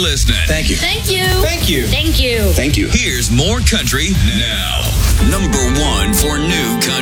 listening. Thank you. Thank you. Thank you. Thank you. Thank you. Here's more country now. Number 1 for new country.